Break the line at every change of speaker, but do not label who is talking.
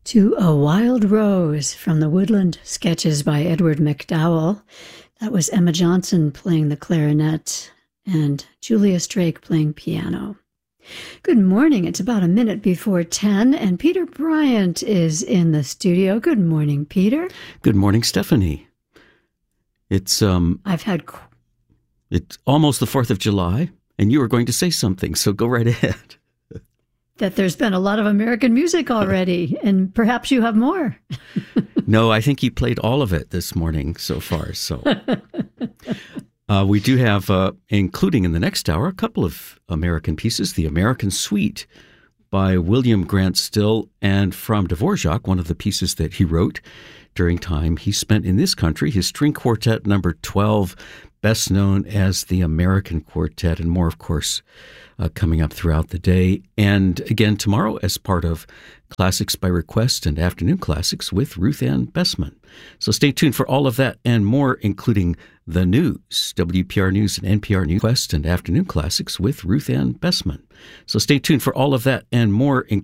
To A Wild Rose from the Woodland Sketches by Edward McDowell. That was Emma Johnson playing the clarinet and Julius Drake playing piano. Good morning. It's about a minute before 10, and Peter Bryant is in the studio. Good morning, Peter.
Good morning, Stephanie. It's it's almost the 4th of July, and you were going to say something, so go right ahead.
That there's been a lot of American music already, and perhaps you have more.
No, I think you played all of it this morning so far. So we do have, including in the next hour, a couple of American pieces. The American Suite by William Grant Still, and from Dvorak, one of the pieces that he wrote during time he spent in this country, his string quartet number 12, best known as the American Quartet, and more, of course, coming up throughout the day. And again, tomorrow, as part of Classics by Request and Afternoon Classics with Ruth Ann Bessman. So stay tuned for all of that and more, including the news, WPR News and NPR News, Request and Afternoon Classics with Ruth Ann Bessman. So stay tuned for all of that and more, including